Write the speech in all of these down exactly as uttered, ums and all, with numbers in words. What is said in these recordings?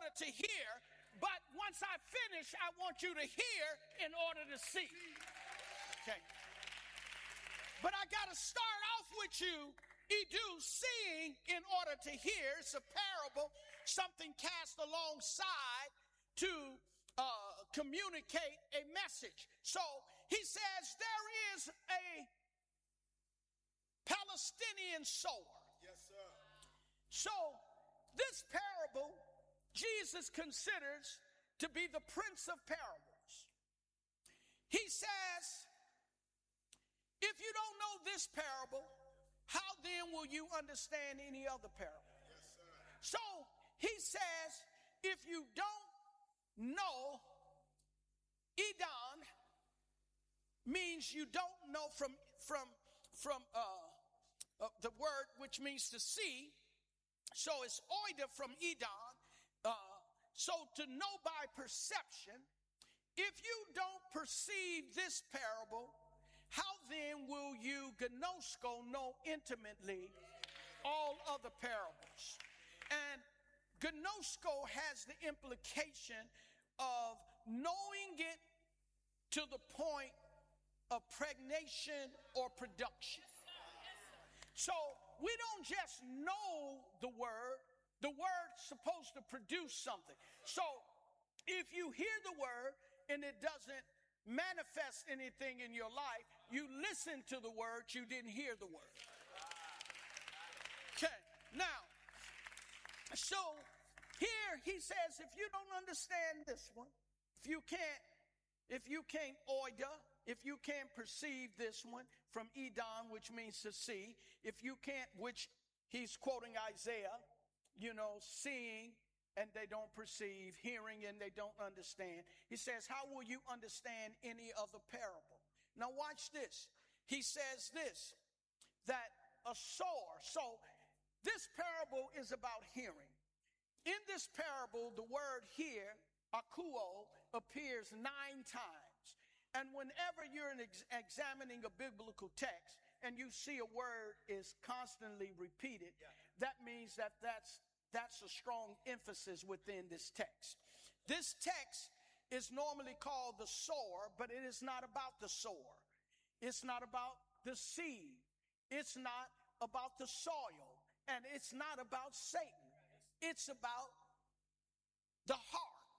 order to hear, but once I finish, I want you to hear in order to see. Okay. But I got to start off with you, Edu, seeing in order to hear. It's a parable, something cast alongside to uh, communicate a message. So he says there is a Palestinian sower. Yes, sir. So this parable, Jesus considers to be the prince of parables. He says, if you don't know this parable, how then will you understand any other parable? Yes, sir. So he says, if you don't know, Edom means you don't know from from from uh, uh, the word which means to see. So it's oida from Edom. Uh, so to know by perception. If you don't perceive this parable, how then will you, gnosko, know intimately all other parables? And gnosko has the implication of knowing it to the point of pregnation or production. So we don't just know the word. The word's supposed to produce something. So if you hear the word and it doesn't manifest anything in your life, you listen to the word, you didn't hear the word. Okay, now, so here he says, if you don't understand this one, if you can't, if you can't oida, if you can't perceive this one from Edom, which means to see, if you can't, which he's quoting Isaiah, you know, seeing and they don't perceive, hearing and they don't understand. He says, how will you understand any other parable? Now watch this. He says this, that a sower. So this parable is about hearing. In this parable, the word here, akuo, appears nine times. And whenever you're ex- examining a biblical text and you see a word is constantly repeated, yeah. that means that that's That's a strong emphasis within this text. This text is normally called the sower, but it is not about the sower. It's not about the seed. It's not about the soil. And it's not about Satan. It's about the heart.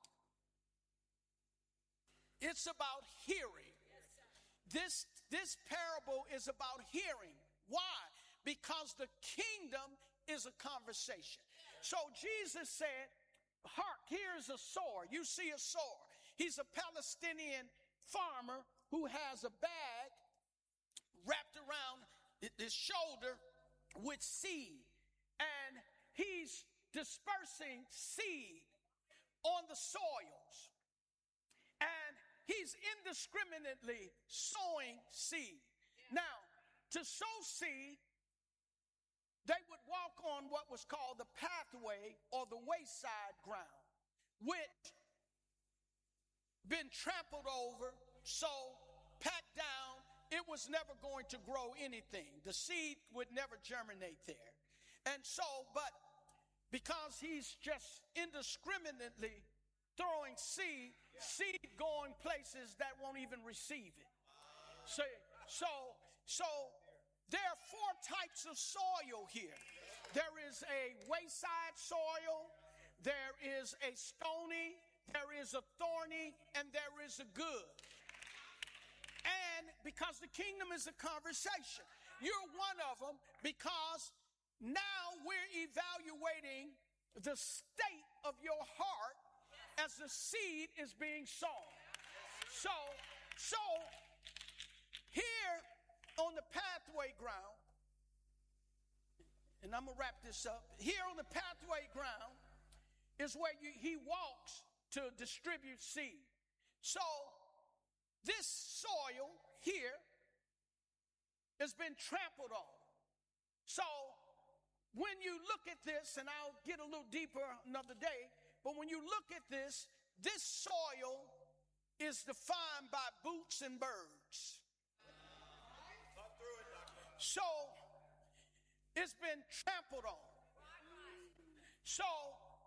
It's about hearing. This, this parable is about hearing. Why? Because the kingdom is a conversation. So Jesus said, hark, here's a sower. You see a sower. He's a Palestinian farmer who has a bag wrapped around his shoulder with seed. And he's dispersing seed on the soils. And he's indiscriminately sowing seed. Now, to sow seed, they would walk on what was called the pathway or the wayside ground, which been trampled over, so packed down, it was never going to grow anything. The seed would never germinate there. And so, but because he's just indiscriminately throwing seed, seed going places that won't even receive it. So, so, so, there are four types of soil here. There is a wayside soil, there is a stony, there is a thorny, and there is a good. And because the kingdom is a conversation, you're one of them because now we're evaluating the state of your heart as the seed is being sown. So, so here, on the pathway ground, and I'm going to wrap this up. Here on the pathway ground is where you, he walks to distribute seed. So this soil here has been trampled on. So when you look at this, and I'll get a little deeper another day, but when you look at this, this soil is defined by boots and birds. So it's been trampled on. So